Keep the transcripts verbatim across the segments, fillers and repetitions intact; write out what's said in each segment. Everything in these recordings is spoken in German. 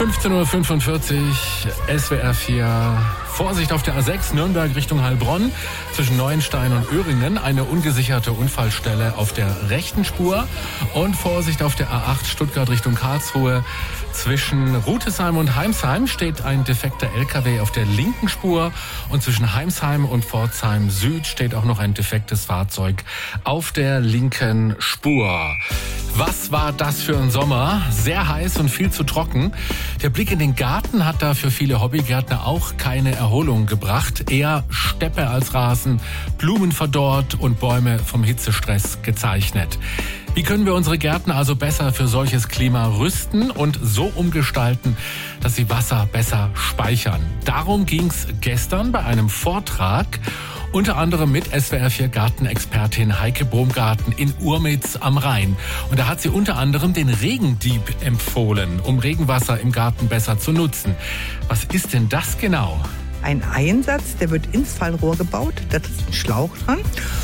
fünfzehn Uhr fünfundvierzig, S W R vier. Vorsicht auf der A sechs, Nürnberg Richtung Heilbronn. Zwischen Neuenstein und Öhringen eine ungesicherte Unfallstelle auf der rechten Spur. Und Vorsicht auf der A acht, Stuttgart Richtung Karlsruhe. Zwischen Rutesheim und Heimsheim steht ein defekter L K W auf der linken Spur. Und zwischen Heimsheim und Pforzheim Süd steht auch noch ein defektes Fahrzeug auf der linken Spur. Was war das für ein Sommer? Sehr heiß und viel zu trocken. Der Blick in den Garten hat da für viele Hobbygärtner auch keine Erholung gebracht. Eher Steppe als Rasen, Blumen verdorrt und Bäume vom Hitzestress gezeichnet. Wie können wir unsere Gärten also besser für solches Klima rüsten und so umgestalten, dass sie Wasser besser speichern? Darum ging's gestern bei einem Vortrag, unter anderem mit S W R vier Gartenexpertin Heike Baumgarten in Urmitz am Rhein. Und da hat sie unter anderem den Regendieb empfohlen, um Regenwasser im Garten besser zu nutzen. Was ist denn das genau? Ein Einsatz, der wird ins Fallrohr gebaut, da ist ein Schlauch dran.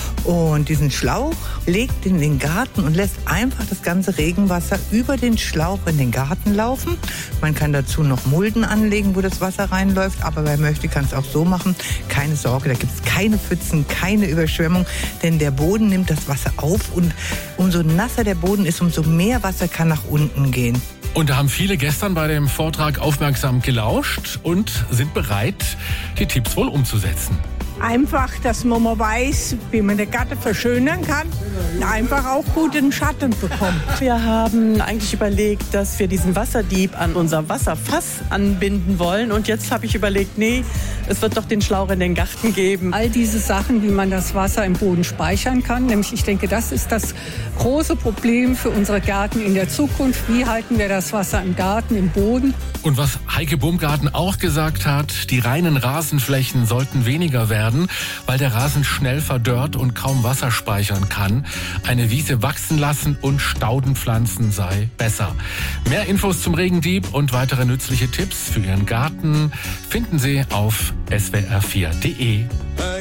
Und diesen Schlauch legt in den Garten und lässt einfach das ganze Regenwasser über den Schlauch in den Garten laufen. Man kann dazu noch Mulden anlegen, wo das Wasser reinläuft. Aber wer möchte, kann es auch so machen. Keine Sorge, da gibt es keine Pfützen, keine Überschwemmung. Denn der Boden nimmt das Wasser auf. Und umso nasser der Boden ist, umso mehr Wasser kann nach unten gehen. Und da haben viele gestern bei dem Vortrag aufmerksam gelauscht und sind bereit, die Tipps wohl umzusetzen. Einfach, dass man mal weiß, wie man den Garten verschönern kann und einfach auch guten Schatten bekommt. Wir haben eigentlich überlegt, dass wir diesen Wasserdieb an unser Wasserfass anbinden wollen. Und jetzt habe ich überlegt, nee, es wird doch den Schlauch in den Garten geben. All diese Sachen, wie man das Wasser im Boden speichern kann. Nämlich, ich denke, das ist das große Problem für unsere Gärten in der Zukunft. Wie halten wir das Wasser im Garten, im Boden? Und was Heike Baumgarten auch gesagt hat, die reinen Rasenflächen sollten weniger werden, weil der Rasen schnell verdörrt und kaum Wasser speichern kann. Eine Wiese wachsen lassen und Staudenpflanzen sei besser. Mehr Infos zum Regendieb und weitere nützliche Tipps für Ihren Garten finden Sie auf S W R vier punkt de.